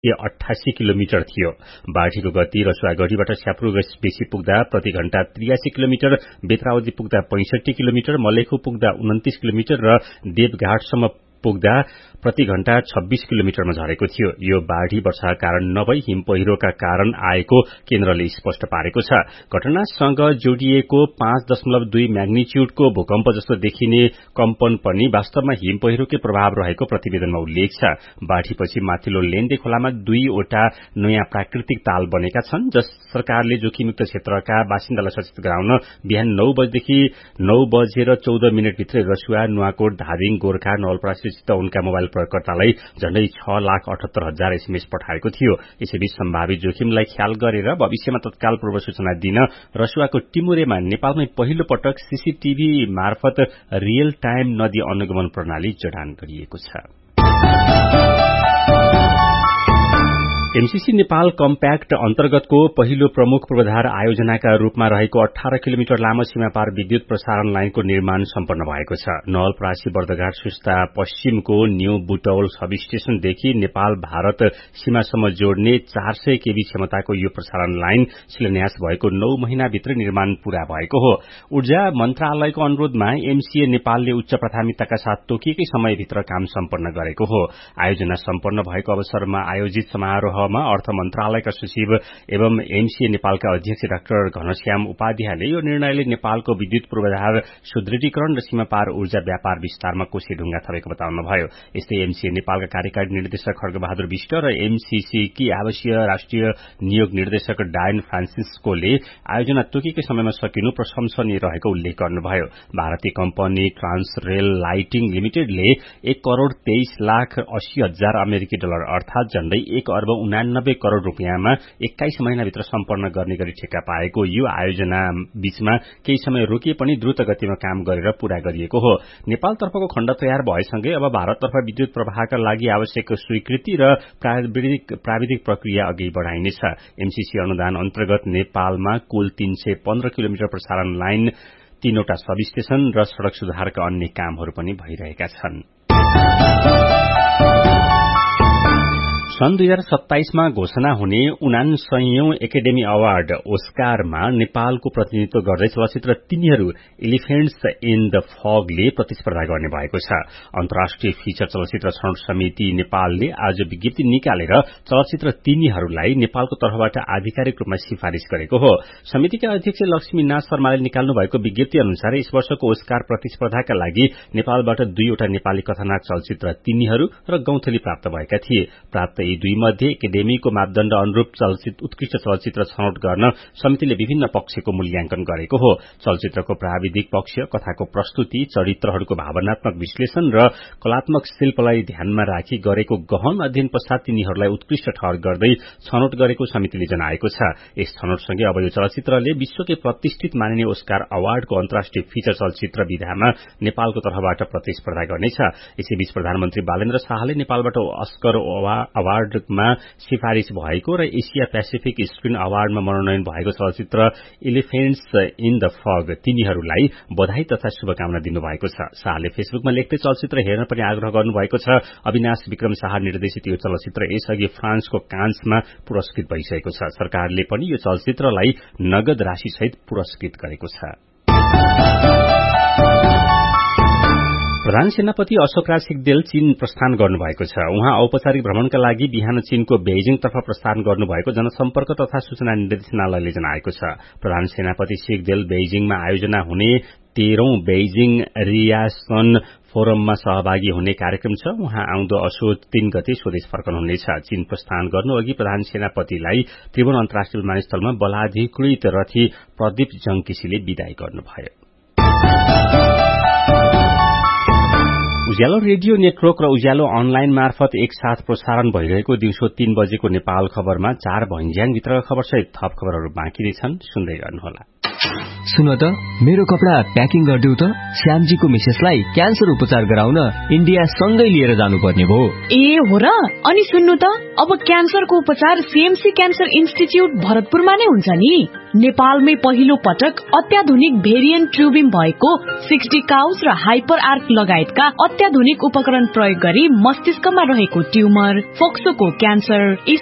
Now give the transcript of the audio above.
88 kilometre थियो। बाढीको गति रसुवागढीबाट स्याप्रो बेसी पुग्दा प्रति घण्टा 83 किलोमिटर, बेत्रावती पुग्दा 65 किलोमिटर, मलेखु पुग्दा 29 किलोमिटर र देवघाटसम्म पुग्दा प्रति घण्टा 26 किलोमिटरमा झरेको थियो। यो बाढ़ी वर्षाका कारण नभई हिम पहिरोका कारण आएको केन्द्रले स्पष्ट पारेको छ। घटनासँग जोडिएको 5.2 म्याग्निच्युडको भूकम्प जस्तो देखिने कम्पन पनि वास्तवमा हिम पहिरोकै प्रभाव रहेको प्रतिवेदनमा उल्लेख छ। बाढ़ीपछि माथिल्लो लेन्डे खोलामा 2 वटा नयाँ प्राकृतिक ताल बनेका छन्, जस सरकारले जोखिमयुक्त क्षेत्रका बासिन्दालाई सचेत गराउन बिहान 9 बजेदेखि 9:14 भित्रै रसुवा, नुवाकोट, धादिङ, गोर्खा, नवलपरासी चितवनका मोबाइल प्रयोगकर्तालाई झण्डै 6,78,000 एसएमएस पठाएको थियो। यसैबीच सम्भावित जोखिमलाई ख्याल गरेर भविष्यमा तत्काल पूर्व सूचना दिन रसुवाको टिमुरेमा नेपालमै पहिलो पटक सीसीटीभी मार्फत रियल टाइम नदी अनुगमन प्रणाली जडान गरिएको छ। एमसीसी नेपाल कम्प्याक्ट अन्तर्गतको पहिलो प्रमुख पूर्वाधार आयोजनाका रूपमा रहेको 18 किलोमिटर लामो सीमापार विद्युत प्रसारण लाइनको निर्माण सम्पन्न भएको छ। नवलपरासी बर्दघाट सुस्ता पश्चिमको न्यू बुटौल सब स्टेशनदेखि नेपाल भारत सीमासम्म जोड्ने 400 केभी क्षमताको यो प्रसारण लाइन शिलान्यास भएको 9 महिनाभित्र निर्माण पूरा भएको हो। ऊर्जा मन्त्रालयको अनुरोधमा एमसीए नेपालले उच्च प्राथमिकताका साथ तोकिएकै समयभित्र काम सम्पन्न गरेको हो। आयोजना सम्पन्न भएको अवसरमा आयोजित समारोह अर्थ मन्त्रालयका सचिव एवं एमसीए नेपालका अध्यक्ष डाक्टर घनश्याम उपाध्यायले यो निर्णयले नेपालको विद्युत पूर्वाधार सुदृढीकरण र सीमापार ऊर्जा व्यापार विस्तारमा कोसी ढुङ्गा थपेको बताउनुभयो। यस्तै एमसीए नेपालका कार्यकारी निर्देशक खड्गबहादुर विष्ट र एमसीसी की आवासीय राष्ट्रिय नियोग निर्देशक डायन फ्रान्सिस्कोले आयोजना तोकेकै समयमा सकिनु प्रशंसनीय रहेको उल्लेख गर्नुभयो। भारतीय कम्पनी ट्रान्सरेल लाइटिङ लिमिटेडले 1,23,80,000 अमेरिकी डलर अर्थात झण्डै 1,89 करोड़ रूपियाँमा 21 महिनाभित्र सम्पन्न गर्ने गरी ठेक्का पाएको यो आयोजना बीचमा केही समय रोकिए पनि द्रुत गतिमा काम गरेर पूरा गरिएको हो। नेपालतर्फको खण्ड तयार भएसँगै अब भारततर्फ विद्युत प्रवाहका लागि आवश्यक स्वीकृति र प्राविधिक प्रक्रिया अघि बढ़ाइनेछ। एमसीसी अनुदान अन्तर्गत नेपालमा कुल 315 किलोमिटर प्रसारण लाइन, 3 वटा सब स्टेशन र सड़क सुधारका अन्य कामहरू पनि भइरहेका छन्। सन् 2027 मा घोषणा हुने 79औं एकाडेमी अवार्ड ओस्कारमा नेपालको प्रतिनिधित्व गर्दै चलचित्र तिनीहरू एलिफेन्ट्स इन द फगले प्रतिस्पर्धा गर्ने भएको छ। अन्तर्राष्ट्रिय फीचर चलचित्र छनौट समिति नेपालले आज विज्ञप्ति निकालेर चलचित्र तिनीहरूलाई नेपालको तर्फबाट आधिकारिक रूपमा सिफारिश गरेको हो। समितिका अध्यक्ष लक्ष्मीनाथ शर्माले निकाल्नु भएको विज्ञप्ति अनुसार यस वर्षको ओस्कार प्रतिस्पर्धाका लागि नेपालबाट 2 वटा नेपाली कथानाक चलचित्र तिनीहरू र गौँथली प्राप्त भएका थिए। प्राप्त यी 2 मध्ये एकाडेमीको मापदण्ड अनुरूप उत्कृष्ट चलचित्र छनौट गर्न समितिले विभिन्न पक्षको मूल्याङ्कन गरेको हो। चलचित्रको प्राविधिक पक्ष, कथाको प्रस्तुति, चरित्रहरूको भावनात्मक विश्लेषण र कलात्मक शिल्पलाई ध्यानमा राखी गरेको गहन अध्ययन पश्चात तिनीहरूलाई उत्कृष्ट ठहर गर्दै छनौट गरेको समितिले जनाएको छ। यस छनौटसँगै अब यो चलचित्रले विश्वकै प्रतिष्ठित मानिने ओस्कार अवार्डको अन्तर्राष्ट्रिय फीचर चलचित्र विधामा नेपालको तर्फबाट प्रतिस्पर्धा गर्नेछ। यसैबीच प्रधानमन्त्री बालेन्द्र शाहले नेपालबाट अस्कर अवार्डमा सिफारिश भएको र एशिया पेसिफिक स्क्रिन अवार्डमा मनोनयन भएको चलचित्र एलिफेन्ट्स इन द फग तिनीहरूलाई बधाई तथा शुभकामना दिनुभएको छ। शाहले फेसबुकमा लेख्दै चलचित्र हेर्न पनि आग्रह गर्नुभएको छ। अविनाश विक्रम शाह निर्देशित यो चलचित्र यसअघि फ्रान्सको कान्समा पुरस्कृत भइसकेको छ। सरकारले पनि यो चलचित्रलाई नगद राशिसहित पुरस्कृत गरेको छ। प्रधान सेनापति अशोकराज सिग्देल चीन प्रस्थान गर्नुभएको छ। उहाँ औपचारिक भ्रमणका लागि बिहान चीनको बेइजिङतर्फ प्रस्थान गर्नुभएको जनसम्पर्क तथा सूचना निर्देशनालयले जनाएको छ। प्रधान सेनापति सिग्देल बेइजिङमा आयोजना हुने 13औं बेइजिङ रियासन फोरममा सहभागी हुने कार्यक्रम छ। उहाँ आउँदो असोज 3 गते स्वदेश फर्कनुहुनेछ। चीन प्रस्थान गर्नु अघि प्रधान सेनापतिलाई त्रिभुवन अन्तर्राष्ट्रिय विमानस्थलमा बलाधिकृत रथी प्रदीप जंकिसीले विदाई गर्नुभयो। उज्यालो रेडियो नेटवर्क र उज्यालो अनलाइन मार्फत एकसाथ प्रसारण भइरहेको दिउँसो 3 बजेको नेपाल खबरमा 4 भञ्ज्याङभित्रका खबर सहित थप खबरहरू बाँकी नै छन्। सुन्दै गर्नुहोला। सुन त मेरो कपडा प्याकिङ गर्दिउ त। श्यामजीको मिसेसलाई क्यान्सर उपचार गराउन इन्डिया सँगै लिएर जानुपर्ने भो। ए हो र? अनि सुन्नु त, अब क्यान्सरको उपचार सीएमसी क्यान्सर इन्स्टिच्युट भरतपुरमा नै हुन्छ नि। नेपालमै पहिलो पटक अत्याधुनिक भेरिएन्ट ट्युबिम भएको 60 काउस र हाइपर आर्क लगायतका अत्याधुनिक उपकरण प्रयोग गरी मस्तिष्कमा रहेको ट्युमर, फोक्सोको क्यान्सर,